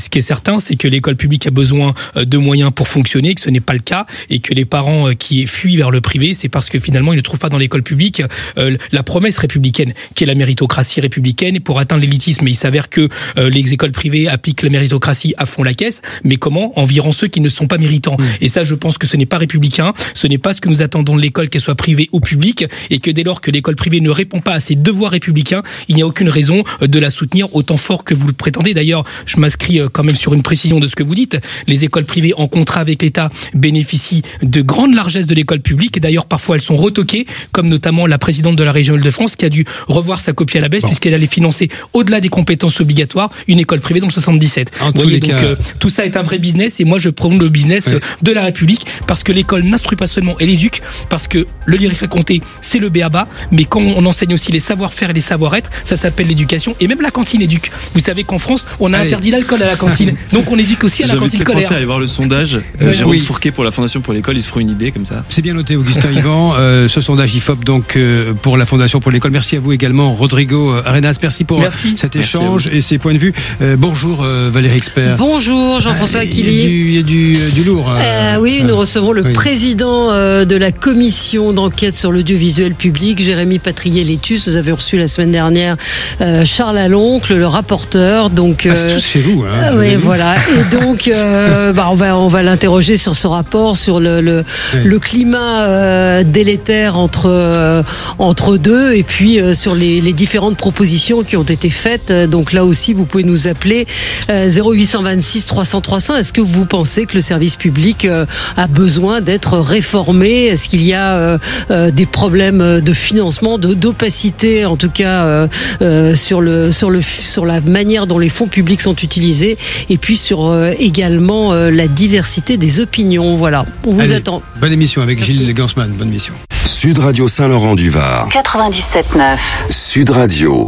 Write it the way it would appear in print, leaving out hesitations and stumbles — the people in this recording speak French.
ce qui est certain, c'est que l'école publique a besoin de moyens pour fonctionner, que ce n'est pas le cas, et que les parents qui fuient vers le privé, c'est parce que finalement ils ne trouvent pas dans l'école publique la promesse républicaine, qui est la méritocratie républicaine, pour atteindre l'élitisme. Et il s'avère que les écoles privées appliquent la méritocratie à fond la caisse, mais comment ? En virant ceux qui ne sont pas méritants. Et ça, je pense que ce n'est pas républicain, ce n'est pas ce que nous attendons de l'école, qu'elle soit privée ou publique, et que dès lors que l'école privée ne répond pas à ses devoirs républicains, il n'y a aucune raison de la soutenir autant fort que vous le prétendez. D'ailleurs, je m'inscris quand même sur une précision de ce que vous dites. Les écoles privées en contrat avec l'État bénéficient de grandes largesses de l'école publique, et d'ailleurs parfois elles sont retoquées, comme notamment la présidente de la région Île-de-France qui a dû revoir sa copie à la baisse puisqu'elle allait financer au-delà des compétences obligatoires une école privée dans le 77. Vous voyez, donc tout ça est un vrai business, et moi je prône le business de la République, parce que l'école n'instruit pas seulement, elle éduque, parce que le lire et compter c'est le b.a.-ba, mais quand on enseigne aussi les savoir-faire et les savoir-être, ça s'appelle l'éducation. Et même la cantine éduque. Vous savez qu'en France on a interdit l'alcool à la cantine, donc on éduque aussi à la cantine scolaire. J'invite les Français à aller voir le sondage. Jérôme Fourquet pour la Fondation pour l'école, ils se feront une idée comme ça. C'est bien noté, Augustin Yvan. Ce sondage IFOP donc pour la Fondation pour l'école. Merci à vous également, Rodrigo Arenas. Merci pour cet échange et ces points de vue. Bonjour Valérie Expert. Bonjour Jean-François Aquili. Il y a du lourd. Oui, nous recevons le président de la commission d'enquête sur l'audiovisuel public, Jérémy Patrier-Létus. Vous avez reçu la semaine dernière Charles Aloncle, le rapporteur. Donc, c'est tous chez vous. Oui, voilà. Et donc, on va l'interroger sur ce rapport, sur le climat délétère entre deux, et puis sur les différentes propositions qui ont été faites. Donc là aussi, vous pouvez nous appeler 0826 300 300. Est-ce que vous pensez que le service public a besoin d'être réformé ? Est-ce qu'il y a des problèmes de financement, d'opacité, en tout cas sur la manière dont les fonds publics sont utilisés, et puis sur également la diversité des opinions. Voilà, on vous attend. Bonne émission avec Gilles Gansman, bonne émission. Sud Radio Saint-Laurent-du-Var 97.9 Sud Radio.